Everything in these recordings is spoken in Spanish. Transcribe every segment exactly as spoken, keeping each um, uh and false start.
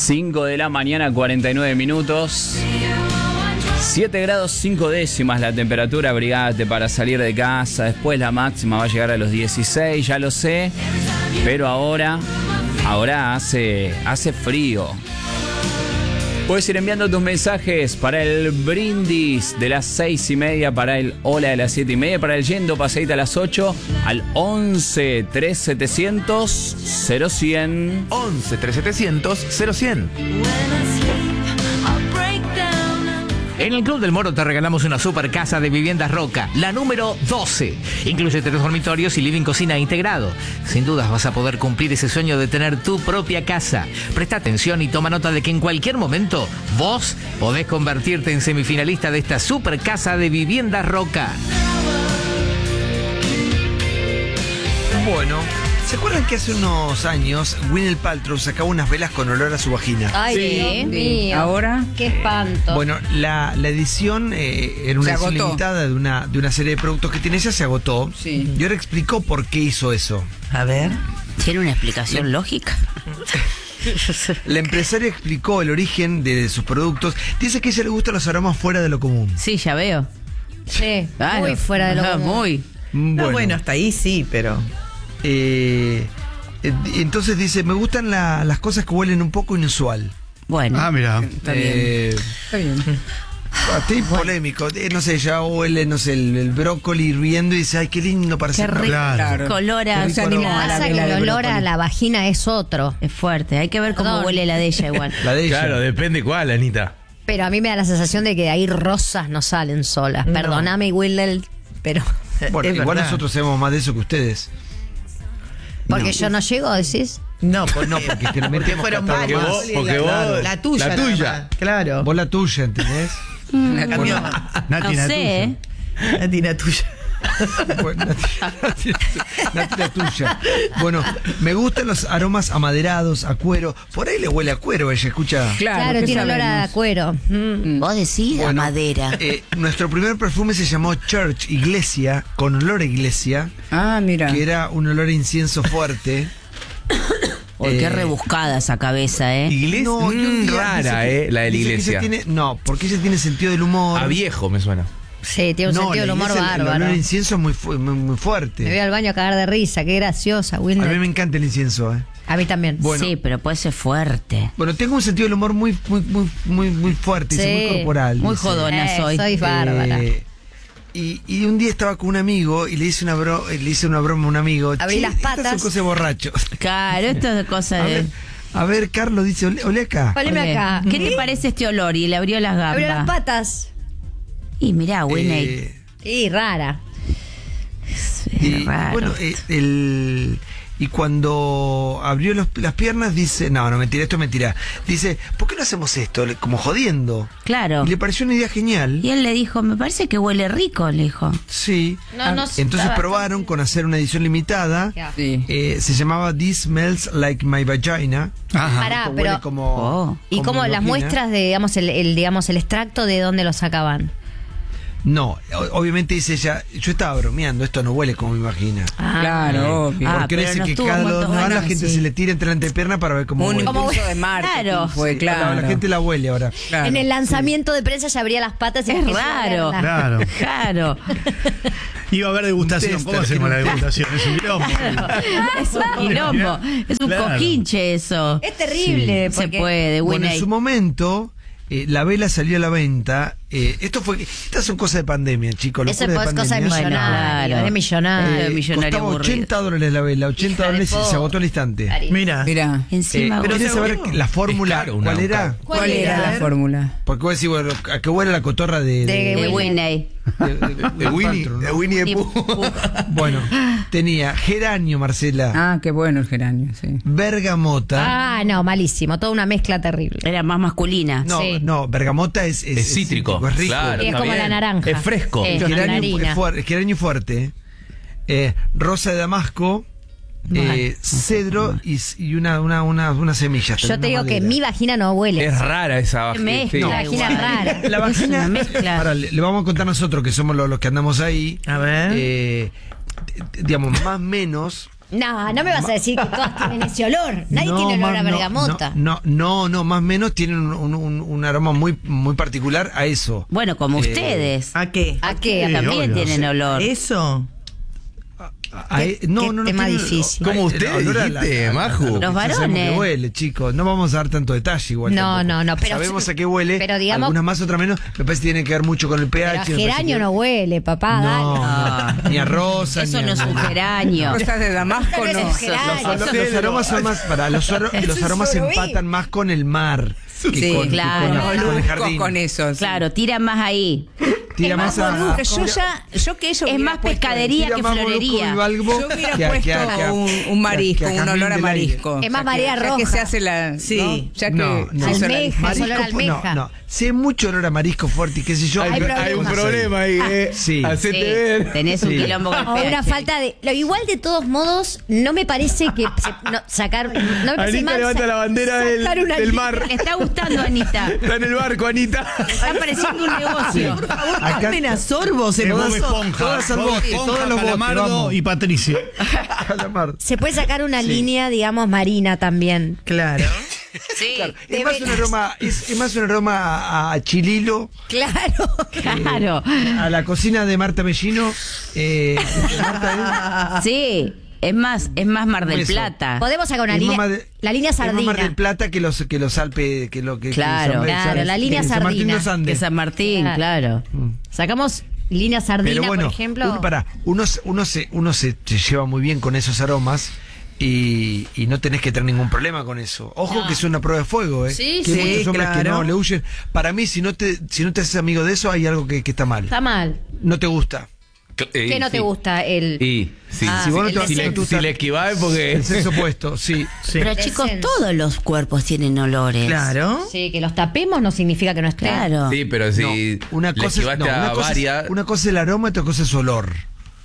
cinco de la mañana, cuarenta y nueve minutos. siete grados cinco décimas la temperatura, abrigate para salir de casa. Después la máxima va a llegar a los dieciséis, ya lo sé. Pero ahora, ahora hace, hace frío. Puedes ir enviando tus mensajes para el brindis de las seis y media, para el hola de las siete y media, para el yendo paseita a las ocho al once tres setecientos cero cien. once tres setecientos cero cien. En el Club del Moro te regalamos una super casa de viviendas Roca, la número doce. Incluye tres dormitorios y living cocina integrado. Sin dudas vas a poder cumplir ese sueño de tener tu propia casa. Presta atención y toma nota de que en cualquier momento vos podés convertirte en semifinalista de esta super casa de viviendas Roca. Bueno, ¿se acuerdan que hace unos años Gwyneth Paltrow sacaba unas velas con olor a su vagina? Ay, Dios mío. Ahora, qué espanto. Bueno, la, la edición eh, era una Se edición agotó. limitada de una, de una serie de productos que tiene ella, se agotó. Sí. Y ahora explicó por qué hizo eso. A ver. ¿Tiene una explicación lógica? La empresaria explicó el origen de sus productos. Dice que a ella le gustan los aromas fuera de lo común. Sí, ya veo. Sí, Claro. muy fuera de lo Ajá, común. Muy. No, bueno, hasta ahí sí, pero... Eh, eh, entonces dice, me gustan la- las cosas que huelen un poco inusual. Bueno. Ah, mira. está bien. Eh, Está bien. Estoy polémico. Eh, no sé, ya huele, no sé, el, el brócoli hirviendo y dice, ay, qué lindo parece. Qué rico. Claro. Color a- No se animó a la Pasa que vela de el olor brócoli. a la vagina es otro. Es fuerte. Hay que ver cómo Perdón. huele la de ella igual. La de ella. Claro, depende cuál, Anita. Pero a mí me da la sensación de que ahí rosas no salen solas. No. Perdóname, Will, pero... Bueno, Es igual verdad. nosotros sabemos más de eso que ustedes. Porque No. yo no llego, decís. No, porque, No, porque generalmente porque hemos fueron catado varios. más. Vos- porque vos- la, la tuya. la nada tuya. más, Claro. Vos la tuya, ¿entendés? La cambió. Nati, No la sé, tuya. ¿eh? La tina tuya. Bueno, Nati, Nati, la tuya. Bueno, me gustan los aromas amaderados, a cuero. Por ahí le huele a cuero, ella escucha. Claro, Claro, ¿qué tiene olor a sabemos? cuero. Mm. Vos decís a Bueno, madera. eh, nuestro primer perfume se llamó Church, iglesia, con olor a iglesia, Ah, mira. que era un olor a incienso fuerte. Uy, qué eh, rebuscada esa cabeza, ¿eh? Iglesia No, y un mm, día rara, dice que- eh, la de la dice que iglesia. ella tiene- no, porque ella tiene sentido del humor. A viejo me suena. Sí, tiene un no, sentido del la humor iglesia, el- El bárbaro. olor a incienso es muy, fu- muy, muy Me voy fuerte. al baño a cagar de risa, qué graciosa, A mí Wilder. me encanta el incienso, eh. A mí también. Bueno. Sí, pero puede ser fuerte. Bueno, tengo un sentido del humor muy, muy, muy, muy, muy fuerte, dice, Sí, muy corporal. muy dice. jodona Eh, soy. soy bárbara. Eh, y, y un día estaba con un amigo y le hice una, bro, le hice una broma a un amigo. Abrí "Che, las estas patas". son cosas de borrachos. Claro, esto es cosa A de... ver, a ver, Carlos dice, ole, ole acá. Oleme Ole, acá. ¿Qué te parece este olor? Y le abrió las gambas. Abrió las patas. Y mirá, Winnie. Eh, Y rara. es y, raro. bueno, eh, el, y cuando abrió los- las piernas dice, no, no, mentira, esto es mentira. Dice, ¿por qué no hacemos esto? Le- Como jodiendo. Claro. Y le pareció una idea genial. Y él le dijo, me parece que huele rico, le dijo. Sí. No, no, Entonces está probaron con hacer una edición limitada. Ya. Sí. Eh, se llamaba This Smells Like My Vagina. Ajá. Pará, Huele pero... como, Oh. ¿Y como cómo mi las vagina. muestras de, digamos, el, el, digamos, el extracto de dónde lo sacaban? No, o- obviamente dice ella, yo estaba bromeando, esto no huele como mi vagina. Claro, obvio. Ah, Porque pero dice no que estuvo cada muerto- dos días bueno, la gente sí. se le tira entre la entrepierna para ver cómo Un huele. impulso de marketing Claro. fue, Sí, claro. La, la gente la huele ahora. Claro. En el lanzamiento de prensa ya abría las patas y Es empezó a raro. olerla. Claro. Claro. Iba a haber degustación. Un ¿Cómo tester, hacemos la que no- degustación? Es un quilombo. Es un quilombo. Es un Claro. cojinche eso. Es terrible. Se porque- puede, Bueno, en Winnie. su momento, eh, la vela salió a la venta. Eh, esto fue, estas son cosas de pandemia, chicos. Eso es locuras de cosa de pandemia. millonario. claro. De millonario. Eh, millonario costaba aburrido. ochenta dólares la vela, ochenta Hija de dólares y po- se agotó al instante. Cari. Mira. Mira. Eh, Encima, pero Winnie. ¿querés saber seguro? la fórmula? Es caro una ¿Cuál era? ¿Cuál ¿Cuál era era? la fórmula? Porque vos decís, bueno, ¿a qué huele la cotorra de, De- de Winnie. de- de- De Winnie, Paltrow, de ¿no? Winnie the Y- Pooh. Bueno, tenía geranio, Marcela, Ah, qué bueno el geranio, sí. bergamota. Ah, no, malísimo. Toda una mezcla terrible. Era más masculina. No, sí. no, bergamota es, es, Es cítrico, es rico. claro. Sí, es está como bien. la naranja. Es fresco. Sí, la Geranio, narina. fuerte, geranio fuerte. Eh, rosa de damasco, eh, cedro y, y una, una, una, unas semillas. Yo te una digo que madera. mi vagina no huele. Es rara esa Qué vagina. mezcla, sí. La vagina igual. rara. La Es vagina, una mezcla. Ahora, le, le vamos a contar nosotros que somos los, los que andamos ahí. A ver. Eh, d- digamos, más o menos, No, no me vas a decir que todas tienen ese olor. Nadie No, tiene olor más- a no, bergamota. No, no, no, no, más o menos tienen un, un- un- un aroma muy, muy particular a eso. Bueno, como Eh, ustedes. ¿A qué? ¿A qué? Sí, También obvio, tienen sí. olor. Eso. A- a- Qué- no, qué no, no tema tiene- difícil. Ay, Como el usted olor a la- dijiste, a la- Maju. a lo que Los ya sabemos varones. que huele, chicos. No vamos a dar tanto detalle igual. No, tampoco. no, no, pero- Sabemos a qué huele. pero digamos- Algunas más, otras menos. Me parece que tiene que ver mucho con el pH. Pero a me parece geranio que- no huele, papá, No, dale. no, ni a rosa, Eso ni no a- es un geranio. Cosas de Damasco Pero no. es geranio. Los, los aromas son más para los, aro- los aromas sorobí. empatan más con el mar que Sí, con, que claro. con, la- con el Moluscos jardín. con eso. sí. Claro, tira más ahí. Tira Es más más a, molusco. Pero yo ya, yo que ello Es hubiera más puesto- pescadería tira que más molusco florería. bivalvo Yo hubiera que a- puesto que a- que a- un, que a- un marisco, que a un jazmín olor a del aire. marisco. Es más Ya marea que, ya roja. que se hace la. Sí. ¿no? Ya que No, no. se hizo la- Almeja. Marisco, olor a almeja. no, no. Si hay mucho olor a marisco fuerte y qué sé yo. Hay Hay, problema. hay un problema ahí, ¿eh? Sí. Hacete Sí, ver. tenés un Sí. quilombo con el O una pH. falta de. Lo igual de todos modos, no me parece que se- no, sacar. No me parece Anita mal levanta sa- la bandera del, sacar una del línea. mar. Le está gustando, Anita. Está en el barco, Anita. Está pareciendo un negocio. Por favor, Acá- tomen a sorbos en Es Bob vaso. Esponja. todas al Bob bote, Esponja, todos los botes, Calamardo vamos. y Patricio. Calamar. Se puede sacar una línea, digamos, marina también. Claro. Sí, Es más un aroma, es, es más un aroma a, a chililo, Claro. claro. a la cocina de Marta Mellino. Eh, de Marta, Sí, es más, es más Mar del Eso. Plata. Podemos sacar una Es línea. más de- la línea ¿eh? Es más sardina. Mar del Plata que los que los Alpes, que lo que que Claro. San- Claro, San- la línea que San Martín de sardina. los Andes. Que San Martín, Claro. claro. Sacamos línea sardina, Pero bueno, por ejemplo. uno, pará, uno, se- uno, se, uno se, se lleva muy bien con esos aromas y, y no tenés que tener ningún problema con eso. Ojo No. que es una prueba de fuego, ¿eh? Sí, que hay sí, muchos hombres que claro. no le huyen. Para mí, si no te, si no te haces amigo de eso, hay algo que, que está mal. Está mal. No te gusta. ¿Qué no te gusta? El. Y sí, Ah, si vos no el te de si, le, sexo. si le esquivás es porque. El sexo opuesto, sí. Pero De chicos, sense. todos los cuerpos tienen olores. Claro. Sí, que los tapemos no significa que no estén. Claro. Sí, pero si No, una le cosa, es, esquivaste no, a una, cosa varias. es, una cosa es el aroma y otra cosa es su olor.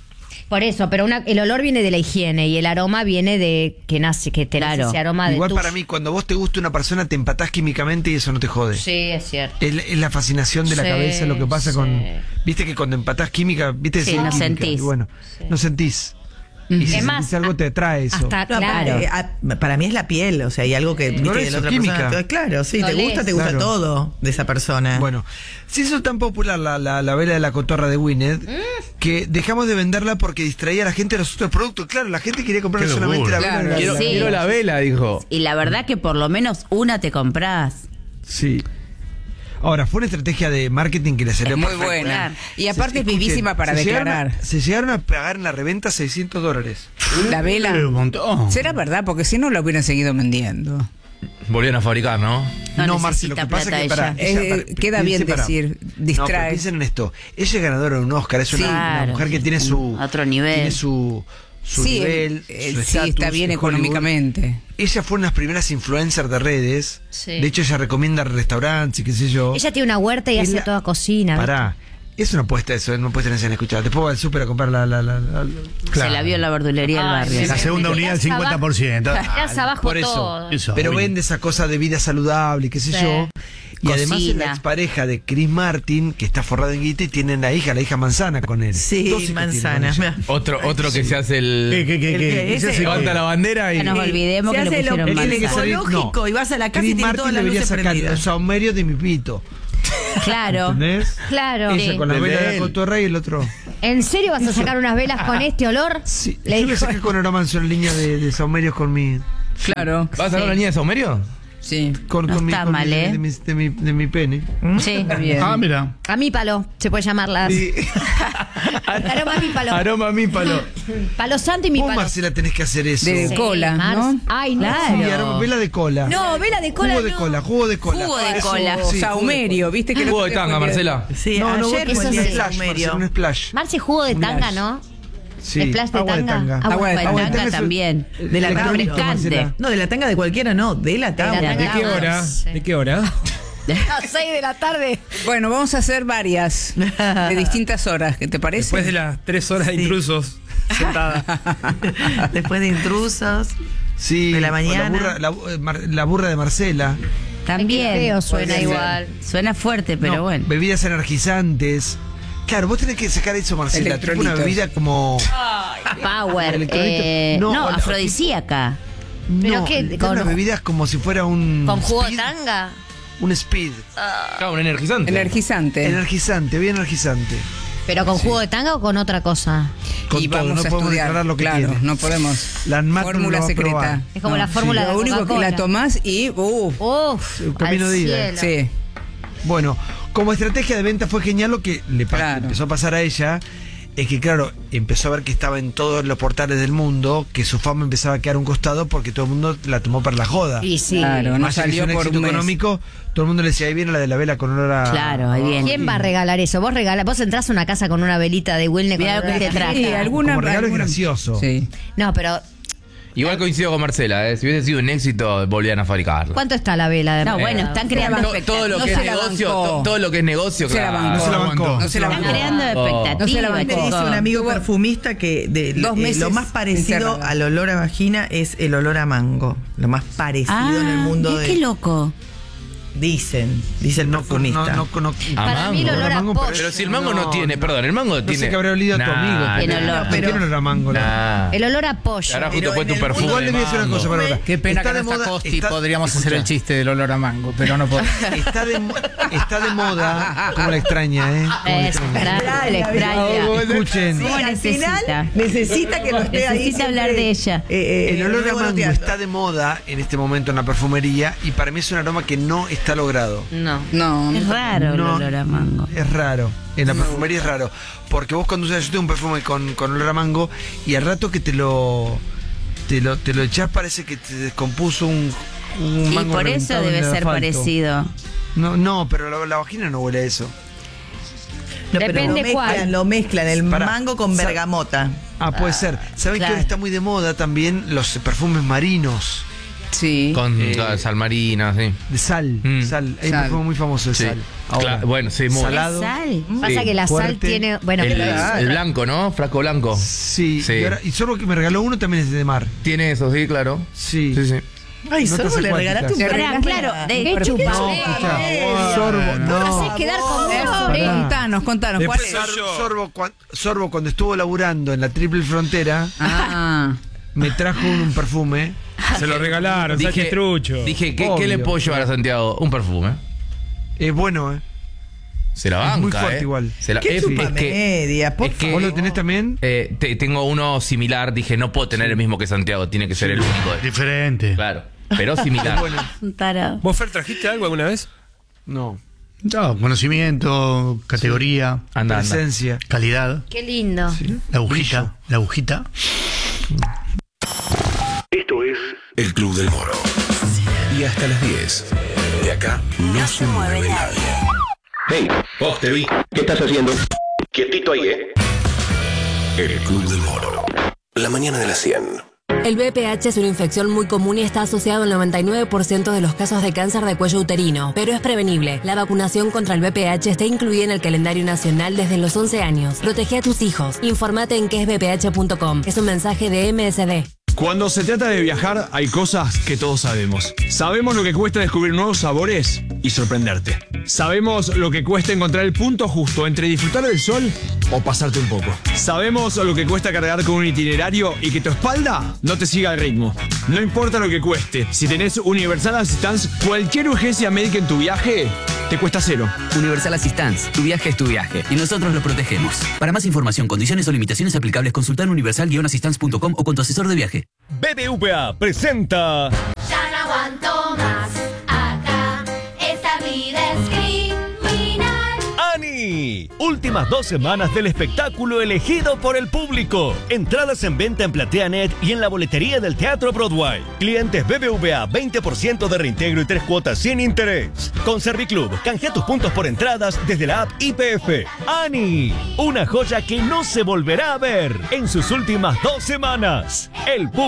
Por eso, pero una, el olor viene de la higiene y el aroma viene de que nace, que te nace Claro. ese aroma Igual de para tuyo. mí, cuando vos te gusta una persona, te empatás químicamente y eso no te jode. Sí, es cierto. Es, es la fascinación de la Sí, cabeza lo que pasa sí. con. Viste que cuando empatás química, viste Sí, Sí, no química, sentís. y bueno, no sentís. Y si Es más, sentís algo te atrae eso. Hasta, No, claro. eh, a- para mí es la piel, o sea, hay algo que viste Por que eso, la otra química. persona. Claro, sí, te Olés. gusta, te gusta Claro. todo de esa persona. Bueno, si eso es tan popular la, la, la vela de la cotorra de Winnet, que dejamos de venderla porque distraía a la gente de los otros productos. Claro, la gente quería comprar Qué solamente la locura. vela de la Quiero, Sí. quiero la vela, dijo. Y la verdad que por lo menos una te comprás. Sí. Ahora, fue una estrategia de marketing que le salió Es muy perfecta. buena. Y Se- aparte es escuchen, vivísima para se llegaron declarar. a- se llegaron a pagar en la reventa seiscientos dólares. La vela. Un montón. ¿Será verdad? Porque si no, la hubieran seguido vendiendo. Volvieron a fabricar, ¿no? No Marce, lo necesita que pasa plata es que para, ella. Eh, queda bien decir, distrae. No, pero piensen en esto. Ella es ganadora de un Oscar, es una, Sí. una Claro. mujer que tiene su Otro nivel. tiene su, su sí, nivel, eh, su sí, está estatus bien en Hollywood. económicamente. Ella fue una de las primeras influencers de redes. Sí. De hecho, ella recomienda restaurantes y qué sé yo. Ella tiene una huerta y Es hace la- toda cocina. ¿viste? Pará. Es una apuesta eso, no puedes tener en escuchar. Después va al súper a comprar la, la, la, la- Se la vio en la verdulería del Ay, barrio. sí, La sí. segunda Te unidad, el quedás cincuenta por ciento. abajo- te quedás abajo por eso. todo. Eso, Pero bien. vende esa cosa de vida saludable y qué sé Sí. yo. Y además es Cocina. la expareja de Chris Martin, que está forrada en guita y tienen la hija, la hija manzana con él. Dos Sí, hijos tiene manzana. con ella. Mira. Otro, otro que se hace el. ¿Qué, qué, qué, El qué? que- Ese ese- levanta Levanta la bandera y. Ya nos olvidemos Se que le hace lo pusieron Él tiene que manzana. salir- ecológico y vas a la casa Chris y tiene Martin todas las debería luces sacar prendidas. los saumerios de mi pito. Claro. ¿Entendés? Claro. Ella Sí. con la El vela de de la él. cotorra y el otro. ¿En serio vas a sacar unas velas con este olor? Sí, Le yo me dijo. saqué con aroma en una línea de, de saumerios con mi. Claro. ¿Vas a sacar la línea de Saumerio? Sí. Con, No con mi, está con mi- mal, ¿eh? de, mi, de, mi, de mi pene. Sí. Está bien. Ah, mira. Amípalo, se puede llamar las. Sí. Aroma amípalo. Aroma mi palo. Palo santo y mi Vos, palo. Marcela, tenés que hacer eso. De Sí, cola, Mars. ¿no? Ay, no. Sí, aroma, vela de cola. No, vela de cola. Jugo de no. cola, jugo de cola. Jugo de Eso, cola. sí, jugo de Saumerio, ¿viste que Jugo de tanga, Marcela. Sí, No, no, ayer vos fue eso el día un del splash, saumerio. Marcela, un splash. Marce, jugo de tanga, ¿no? Sí. Splash de Agua de tanga. tanga. Agua Agua de de tanga. tanga es un- también. De la electrolito, refrescante. No, de la tanga de cualquiera, no, de la tanga. tanga. ¿De qué hora? Sí. ¿De qué hora? A las seis de la tarde. Bueno, vamos a hacer varias de distintas horas, ¿qué te parece? Después de las tres horas de Sí. intrusos sentada. Después de intrusos. Sí, De la o mañana. La burra, la, eh, Mar- la burra de Marcela. También. Qué feo suena Podría ser. igual. Suena fuerte, pero No, bueno. Bebidas energizantes. Claro, vos tenés que sacar eso, Marcela. Tipo una Electrolitos. bebida como. Power. Electrolito. eh, No, no, o la- afrodisíaca. ¿Pero No, qué? tiene Con- unas bebidas como si fuera un. ¿Con jugo de speed, tanga? Un speed. Claro, un energizante. Energizante. Energizante, bien energizante. ¿Pero con jugo de tanga o con otra cosa? Con y todo, vamos no a podemos estudiar. declarar lo que claro, tiene. no podemos. La ANMAT no Fórmula lo va a secreta. probar. Es como la fórmula de Lo único que Coca-Cola. la tomás y. Uh, Uf, Un camino al de ida. cielo. sí. Bueno, como estrategia de venta fue genial. Lo que le pa- Claro. empezó a pasar a ella es que, claro, empezó a ver que estaba en todos los portales del mundo, que su fama empezaba a quedar a un costado porque todo el mundo la tomó para la joda. Y sí. Claro, no Más allá que salió es un por éxito un mes. económico, todo el mundo le decía, ahí viene la de la vela con olor a... Claro, ahí viene. ¿Quién va a regalar eso? Vos regalás, vos entrás a una casa con una velita de Wilne con Mirá lo olor que a te traje. cajeta. Sí, alguna. Como regalo es alguna- gracioso. Sí. No, pero Igual coincido con Marcela, ¿eh? Si hubiese sido un éxito, volvían a fabricarlo. ¿cuánto está la vela de No, mercado? bueno, están creando To- expectativas. todo lo No que se es la negocio, bancó. to- todo lo que es negocio, No se la claro. bancó. No se la bancó. No se la Están bancó. creando Oh. expectativas. No se la Me bancó. dice un amigo Tuvo- perfumista que de, Dos eh, meses lo más parecido encerrada. al olor a vagina es el olor a mango. Lo más parecido Ah, en el mundo mirá de. qué loco. Dicen, dice el No, perfumista. no, no, no- Para mí el olor a mango, pollo. Pero si el mango no, No, tiene, no. perdón, el mango No tiene. sé qué habrá olido a tu Nah, amigo. Tiene pero- olor. no tiene olor a mango. ¿no? Nah. El olor a pollo. Ahora Pero justo fue en tu el perfume. Igual de le voy a decir una mango. cosa, Bárbara. Qué pena Está que de no está moda- Costi, está- podríamos hacer escucha. el chiste del olor a mango, pero no puedo. Está de, mo- está de moda, como la extraña, ¿eh? Como la Es extraña. extraña, la extraña. Escuchen, Sí, ¿Cómo al necesita? final necesita que lo esté ahí. Necesita hablar siempre, de ella. eh, eh, el olor a mango revoloteando. está de moda en este momento en la perfumería y para mí es un aroma que no está logrado. No. No. Es raro No. el olor a mango. Es raro. En la perfumería es raro. Porque vos cuando usas, yo tengo un perfume con, con olor a mango y al rato que te lo te lo, te lo echás parece que te descompuso un, un Y mango por eso reventado en debe el ser asfalto. parecido. No, no, pero la, la vagina no huele a eso. No, pero Depende lo cuál. mezclan, lo mezclan el Pará. mango con Sa- bergamota. Ah, puede ser. ¿Saben claro. que ahora está muy de moda también los perfumes marinos? Sí. Con Eh, claro, sal marina, sí. De sal. Mm. Sal. Hay un Sal. perfume muy famoso de Sí. sal. Ahora. Claro, bueno, sí, muy. Salado. Sal. Pasa que la sal fuerte. tiene. Bueno, El, pero- el blanco, ¿no? Frasco blanco. Sí. Sí. Y, ahora, y solo que me regaló uno también es de mar. Tiene eso, sí, claro. Sí. Sí, sí. Ay, Notas solo le acuáticas. regalaste un Le Pará, regalaste claro, nada. de ¿Qué ¿por qué chupa? No, escuchá. Sorbo. No No. haces quedar como Eso, Sorbo. Contanos, contanos. ¿Cuál es? Sor- Sorbo, cuan- Sorbo, cuando estuvo laburando en la Triple Frontera, Ah. me trajo un, un perfume. Se lo regalaron, Sánchez Trucho. dije ¿qué, ¿qué Obvio. le puedo llevar a Santiago? Un perfume. Es bueno, ¿eh? Se la Es banca, muy fuerte eh. igual. Se la- ¿Qué es- chupa es que- media? Por es que- ¿Vos lo tenés también? eh, te- tengo uno similar, dije, no puedo tener el mismo que Santiago, tiene que ser el único. Diferente. Claro, pero similar. Bueno, Un tarado. ¿Vos, Fer, trajiste algo alguna vez? no. No, conocimiento, categoría, Anda, anda. Presencia. calidad, Qué lindo. la agujita, la agujita. Esto es El Club del Moro. Y hasta las diez. De acá no se mueve nadie. Hey, vos te vi. ¿Qué estás haciendo? Quietito ahí, ¿eh? El Club del Moro. La mañana de las cien. El B P H es una infección muy común y está asociado al noventa y nueve por ciento de los casos de cáncer de cuello uterino, pero es prevenible. La vacunación contra el B P H está incluida en el calendario nacional desde los once años. Protege a tus hijos. Informate en qué es b p h punto com. Es un mensaje de M S D. Cuando se trata de viajar, hay cosas que todos sabemos. Sabemos lo que cuesta descubrir nuevos sabores y sorprenderte. Sabemos lo que cuesta encontrar el punto justo entre disfrutar del sol o pasarte un poco. Sabemos lo que cuesta cargar con un itinerario y que tu espalda no te siga el ritmo. No importa lo que cueste, si tenés Universal Assistance, cualquier urgencia médica en tu viaje te cuesta cero. Universal Assistance, tu viaje es tu viaje y nosotros lo protegemos. Para más información, condiciones o limitaciones aplicables, consultar universal guion assistance punto com o con tu asesor de viaje. B B V A presenta. Ya no aguanto más acá, esta vida es criminal. ¡Ani! Últimas dos semanas del espectáculo elegido por el público. Entradas en venta en PlateaNet y en la boletería del Teatro Broadway. Clientes B B V A, veinte por ciento de reintegro y tres cuotas sin interés. Con Serviclub, canjea tus puntos por entradas desde la app I P F. ¡Ani! Una joya que no se volverá a ver en sus últimas dos semanas. El público